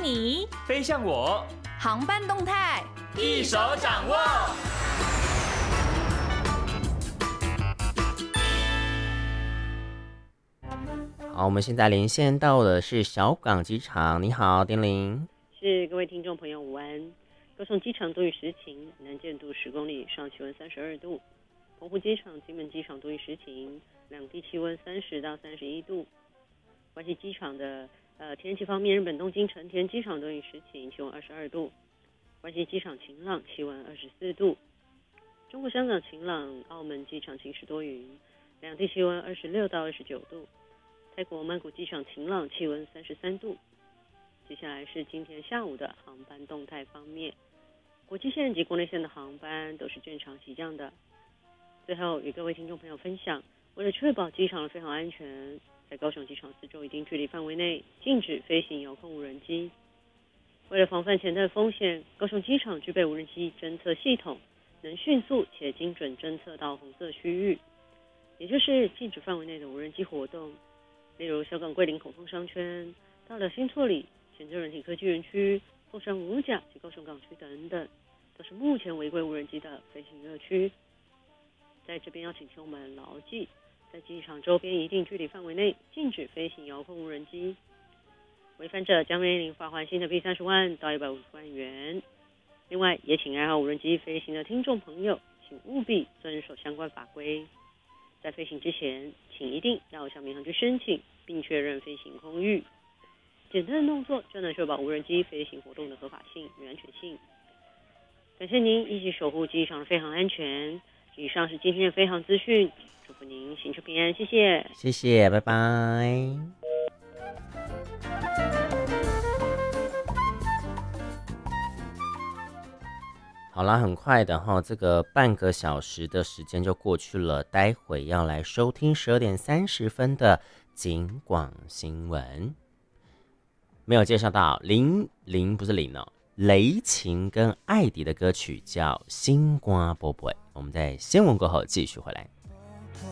你， 飞向我， 航班动态一手掌握。 好，我们现在连线到的是小港机场。你好，丁玲。 是各位听众朋友午安。高雄机场多云时晴，南见度10公里，上气温32度。澎湖机场、金门机场多云时晴，两地气温30到31度。关西机场的天气方面，日本东京成田机场多云时晴，气温22度。关西机场晴朗，气温24度。中国香港晴朗，澳门机场晴时多云，两地气温26到29度。泰国曼谷机场晴朗，气温33度。接下来是今天下午的航班动态方面，国际线及国内线的航班都是正常起降的。最后与各位听众朋友分享，为了确保机场的飞行安全，在高雄机场四周一定距离范围内禁止飞行遥控无人机。为了防范潜在风险，高雄机场具备无人机侦测系统，能迅速且精准侦测到红色区域，也就是禁止范围内的无人机活动。例如小港桂林孔凤商圈、大寮新厝里、前镇软体科技园区、凤山五甲及高雄港区等等，都是目前违规无人机的飞行热区。在这边要请求我们牢记，在机场周边一定距离范围内禁止飞行遥控无人机，违反者将面临罚锾新台币30万到150万元。另外，也请爱好无人机飞行的听众朋友，请务必遵守相关法规。在飞行之前，请一定要向民航局申请，并确认飞行空域。简单的动作就能确保无人机飞行活动的合法性与安全性。感谢您一起守护机场的飞行安全。以上是今天的飞航资讯，祝福您行车平安，谢谢。 谢谢，拜拜。好啦，很快的哈，这个半个小时的时间就过去了。待会要来收听12点30分的警广新闻。没有介绍到不是林哦，雷琴跟艾迪的歌曲叫《星光波波》。我们在新闻过后继续回来。